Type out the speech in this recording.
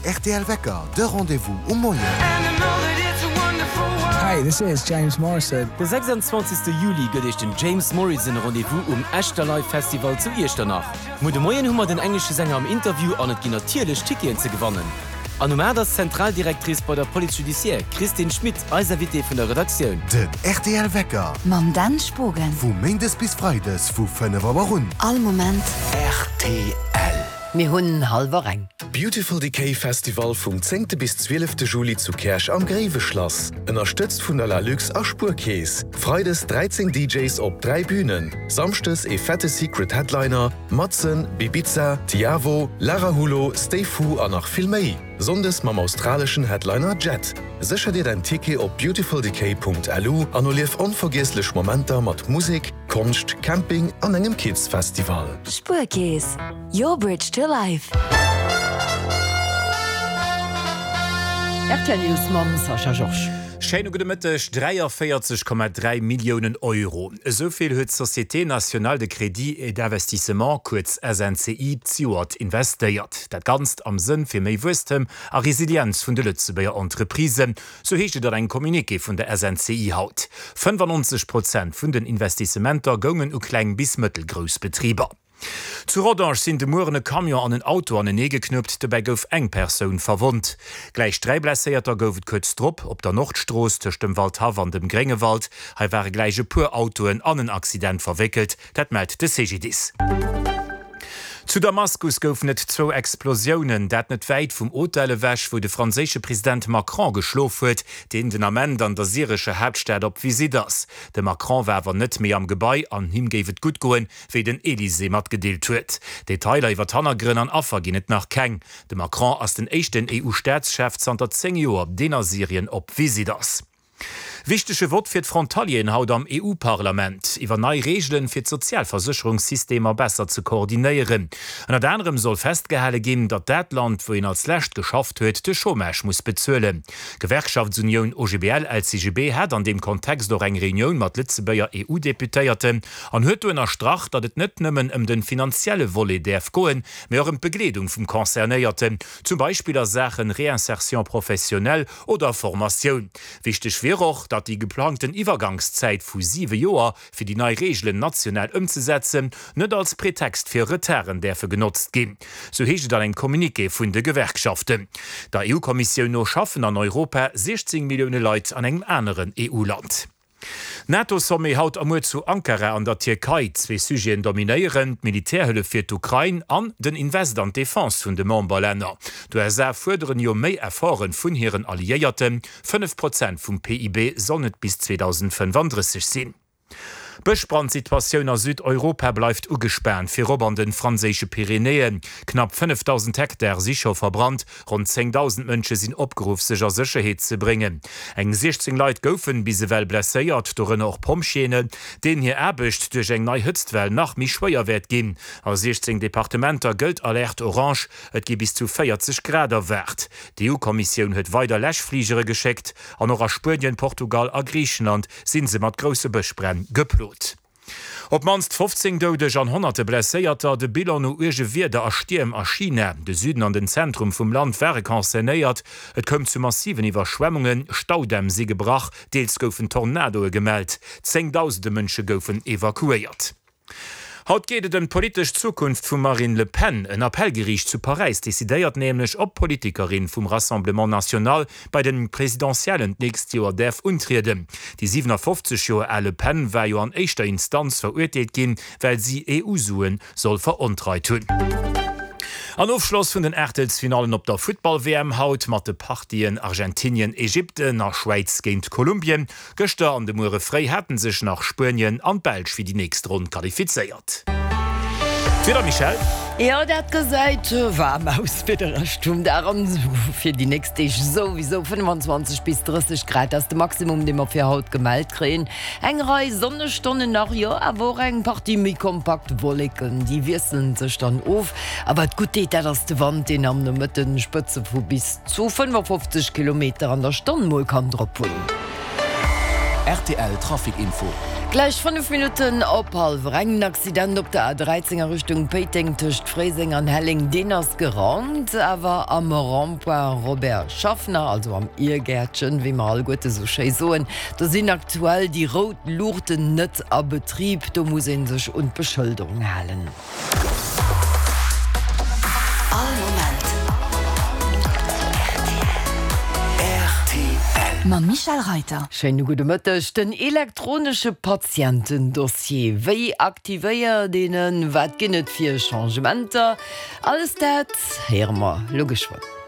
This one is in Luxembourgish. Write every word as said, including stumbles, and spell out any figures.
R T L Wecker, de Rendezvous um Moyen. Hi, this is James Morrison. Der sechsundzwanzigste Juli gëtt ich den James Morrison Rendezvous um Echter Live Festival zu Echternach. Mo de Moien hummer den englische Sänger am Interview an net gi natierlech Tickien ze gewannen. An um das Zentraldirektrice bei der Police Judiciaire, Christine Schmidt, als Invité von der Redaktion. Den R T L Wecker. Mam Dan Spogen. Vu Mendes bis Freides, vu fünf Uhr rund. All Moment. R T L. Mi hunn halber eng. Beautiful Decay Festival vom zehnten bis zwölften Juli zu Kersch am Greveschloss. Unterstützt von der La Luxe a Spurkäs. Freides dreizehn D Js op drei Bühnen. Samstes e fette Secret Headliner, Matzen, Bibiza, Tiavo, Lara Hulo, Stay Fu an nach viel méi. Sondes mam australischen Headliner Jet. Sicher dir dein Ticket op beautiful decay punkt l u annullief unvergesslech Momenter mat Musik, Kunst, Camping an engem Kids Festival. Spurkäs. Your bridge to life. R T L News Mam Sascha Josch. Schein gemëttech dreiundvierzig Komma drei Millionen Euro. Soviel huet Société Nationale de Crédit et d'Investissement kurz S N C I Ziwart investéiert. Dat ganz am Sinn fir méi wëstem a Resilienz vun de Lützebeier Entreprisen, so heechte dat eng Kommuniké vun der S N C I haut. fünfundneunzig Prozent vun den Investissementer gongen u kleng bis Mëttelgrosbetrieber. Zu Rodange sind de morene Kamion an den Auto an den Nähe geknüpft, dabei gouf eng Person verwundt. Gleich drei Blesséierter goufet kurz Drpp op der Nordstroos zwischen dem Waldhaver an dem Grengewald. Hei waren gleiche pur Autoen an einen Accident verwickelt, dat meldt de C G D I S. Zu Damaskus goufen net zwo Explosionen, dat net weit vum Hotelle wäch, wo de franzésche Präsident Macron geschlof huet, den den Amend an der syrische Hauptstadt op Visitas. De Macron wärwer net méi am Gebäi an him géwet gut goen, wéi den Elysée mat gedeelt huet. Detailer iwwer Tannergrinn an Affer ginnet nach keng. De Macron ass den echten E U-Staatschef zanter zehn Joer Dener Syrien op Visitas. Wichtesche Wort fir d Frontalien haut am E U-Parlament, iwwer neii Regeln fir d Sozialversicherungssystemer besser zu koordinieren. An der anderem soll festgehale gin, dat dat Land, wo en als Lächt geschafft huet, de Chômage muss bezzuelen. Gewerkschaftsunion O G B L L C G B hat an dem Kontext do eng Reunion mat Litzebeier E U-Deputéierte an huet ennner Strach, dat et net nëmmen ëm den finanzielle Wolle D F goen, mé eurem Begledung vum Konzernéierte, zum Beispiel der Sachen Reinsertion professionell oder Formatioun. Wichtech wär och, dat die geplanten Iwergangszeit vu sieben Joer fir die neue Regeln national umzusetzen, net als Prätext fir Reterren derfir genutzt gin. So heecht dann eng Kommuniké vun de Gewerkschaften. Der E U-Kommission no schaffen an Europa sechzehn Millionen Leiit an engem anderen E U-Land. NATO-Somme haut amur zu Ankara an der Türkei zwei Sygien dominéieren, Militärhëlle fir d'Ukraine an den Invest an Defense vun de Memberlänner. Du er se fuderen jo méi erfahren vun hireieren Alliéierten, fünf Prozent vum P I B sonnet bis zweitausendfünfunddreißig sinn. Bechbrandsituatioun a Südeuropa bleifft ugespernt fir Rob an den franzésche Pyrenäen. Knapp fünftausend Hektar sicher verbrannt, rund zehntausend Mënsche sinn opgeruf secher Sicherheet ze bringen. Eng sechzehn Leiit goufen bise well blesséiert doren och Pomschene, den hier erbecht duch eng nei Hëtztwell nach mi schwéier wert gin. A sechzehn Departementer gëlt alert orange, et gi bis zu vierzig Grader wert. Die E U-Kommission huet weider Lächfliegere gescheckt, an noch a Spurien, Portugal a Griechenland sinn se mat grosse Bechbrenn geplot. Op manst fünfzehn Dodech an hunderte blesséierter de Bill no Urge Wierde a Stiem a China, de Süden an den Zentrum vum Land wäre kanzenéiert, et këm zu massiven Iwerschwemmungen, Staudämm sie gebrach, deels goufen Tornadoe gemeldt, zehntausende Mënsche goufen evakuiert. Haut geht den politisch Zukunft vu Marine Le Pen. Ein Appellgericht zu Paris desideiert nämlich ob Politikerin vom Rassemblement National bei den präsidentiellen nächsten Jahr darf untreten. Die siebenundfünfzig Jahre Le Pen war ja an erster Instanz verurteilt gehen, weil sie E U-Suen soll veruntreut tun. An Aufschluss vun den Ertelsfinalen op der Football-W M haut mat de Partien Argentinien, Ägypten nach Schweiz géint Kolumbien, Göster an de Mure frei hätten sech nach Spönien an Belsch wie die nächste Runde qualifiziert. Wieder Michel. Ja, dat gesäit war Mausfirdertum daran fir die nächste ich sowieso fünfundzwanzig bis dreißig Grad das de Maximum dem man fir Haut gemalt kreen. Engrei Sonnestunde nach Jo a wo eng Party mi kompakt wolleken, die wissen sech dann of, aber gut dat ass de Wand den am Mëtten Spëze vu bis zu fünfundfünfzig Kilometer an der Stunde moll kann droppen. R T L Trafikinfo. Gleich fünf Minuten op halb engen Accident op der A dreizenger Richtung Peting töcht Freising an Helling Denners geraumt, aber am Rampoint Robert Schaffner, also am Irgärtchen, wie man all gute so schön soen, da sind aktuell die rot Lurten net a Betrieb, da muss ihn sich und Beschilderung halen. Ma Michael Reiter. Schein gute Mëttech den elektronische Patientendossier. Wéi aktivéier denen wat ginnet fir Changementer? Alles dat hermer logisch wat.